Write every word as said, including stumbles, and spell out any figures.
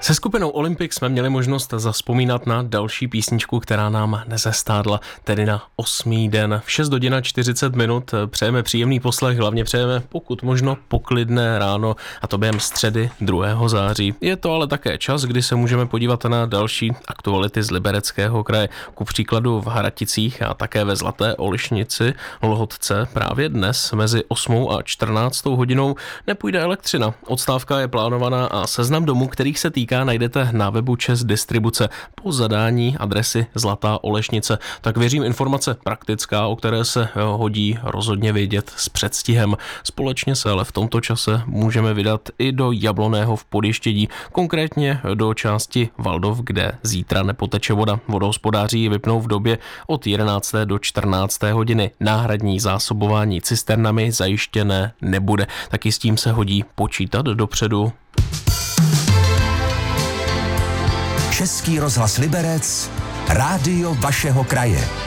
Se skupinou Olympic jsme měli možnost zavzpomínat na další písničku, která nám nezestádla, tedy na osmý den. V šest hodin a čtyřicet minut přejeme příjemný poslech, hlavně přejeme pokud možno poklidné ráno, a to během středy druhého září. Je to ale také čas, kdy se můžeme podívat na další aktuality z Libereckého kraje. Ku příkladu v Hraticích a také ve Zlaté Olešnici Lhotce právě dnes mezi osmou a čtrnáctou hodinou nepůjde elektřina. Odstávka je plánovaná a seznam domů, kterých se týká, najdete na webu ČEZ Distribuce po zadání adresy Zlatá Olešnice. Tak věřím, informace praktická, o které se hodí rozhodně vědět s předstihem. Společně se ale v tomto čase můžeme vydat i do Jabloného v Podještědí, konkrétně do části Valdov, kde zítra nepoteče voda. Vodohospodáři ji vypnou v době od jedenácté do čtrnácté hodiny. Náhradní zásobování cisternami zajištěné nebude. Taky s tím se hodí počítat dopředu. Český rozhlas Liberec, rádio vašeho kraje.